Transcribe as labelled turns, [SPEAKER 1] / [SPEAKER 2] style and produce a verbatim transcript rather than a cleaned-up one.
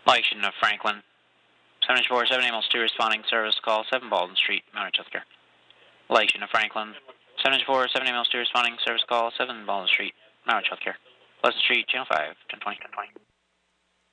[SPEAKER 1] Location of Franklin. seven four seven Amos two responding service call seven Baldwin Street, Mount Healthcare. Location of Franklin. seven four seven Amos two responding service call seven Baldwin Street, Mount Healthcare. Pleasant Street, Channel five, ten twenty.